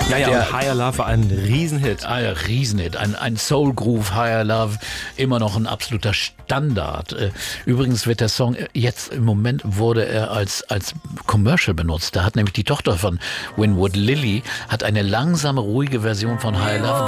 Ja, und Higher Love war ein Riesenhit. Ein Riesenhit, ein Soul Groove, Higher Love, immer noch ein absoluter Standard. Übrigens wird der Song jetzt im Moment wurde er als Commercial benutzt. Da hat nämlich die Tochter von Winwood, Lily, hat eine langsame, ruhige Version von Higher Love